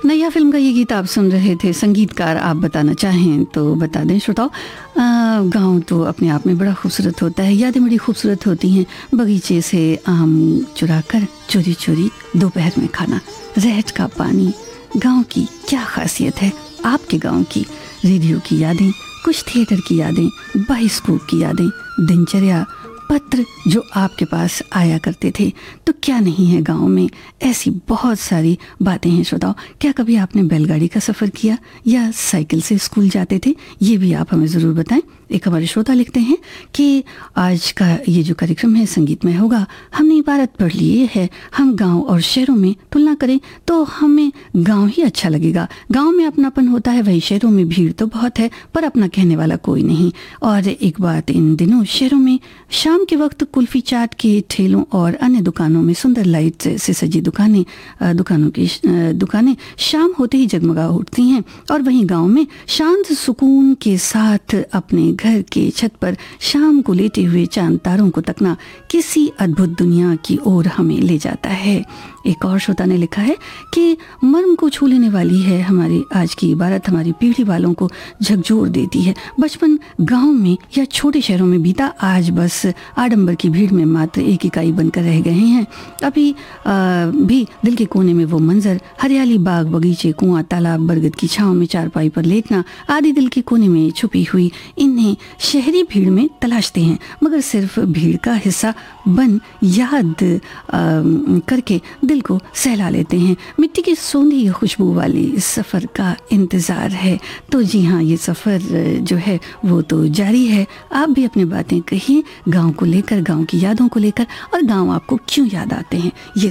नैया फिल्म का ये गीत आप सुन रहे थे। संगीतकार आप बताना चाहें तो बता दें श्रोताओं। गांव तो अपने आप में बड़ा खूबसूरत होता है, यादें बड़ी खूबसूरत होती हैं। बगीचे से आम चुरा कर चोरी चोरी दोपहर में खाना, रहट का पानी, गांव की क्या खासियत है आपके गांव की। रेडियो की यादें, कुछ थिएटर की यादें, बाइस्कोप की यादें, दिनचर्या, पत्र जो आपके पास आया करते थे। तो क्या नहीं है गांव में, ऐसी बहुत सारी बातें हैं श्रोताओं। क्या कभी आपने बैलगाड़ी का सफ़र किया या साइकिल से स्कूल जाते थे? ये भी आप हमें ज़रूर बताएं। एक हमारे श्रोता लिखते हैं कि आज का ये जो कार्यक्रम है संगीतमय होगा। हमने इबारत पढ़ ली है, हम गांव और शहरों में तुलना करें तो हमें गांव ही अच्छा लगेगा। गांव में अपनापन होता है, वही शहरों में भीड़ तो बहुत है पर अपना कहने वाला कोई नहीं। और एक बात, इन दिनों शहरों में शाम के वक्त कुल्फी चाट के ठेलों और अन्य दुकानों में सुंदर लाइट से सजी दुकानें शाम होते ही जगमगा उठती हैं। और वहीं गांव में शांत सुकून के साथ अपने घर के छत पर शाम को लेटे हुए चांद तारों को तकना किसी अद्भुत दुनिया की ओर हमें ले जाता है। एक और श्रोता ने लिखा है कि मर्म को छू लेने वाली है हमारी आज की इबारत, हमारी पीढ़ी वालों को झकझोर देती है। बचपन गांव में या छोटे शहरों में बीता, आज बस आडंबर की भीड़ में मात्र एक इकाई बनकर रह गए हैं। अभी भी दिल के कोने में वो मंजर, हरियाली, बाग बगीचे, कुआं, तालाब, बरगद की छांव में चारपाई पर लेटना आदि दिल के कोने में छुपी हुई इन्हें शहरी भीड़ में तलाशते हैं, मगर सिर्फ भीड़ का हिस्सा बन याद करके दिल को सहला लेते हैं। मिट्टी की सोंधी खुशबू वाली इस सफ़र का इंतज़ार है। तो जी हाँ, ये सफ़र जो है वो तो जारी है। आप भी अपनी बातें कहिए गांव को लेकर, गांव की यादों को लेकर, और गांव आपको क्यों याद आते हैं ये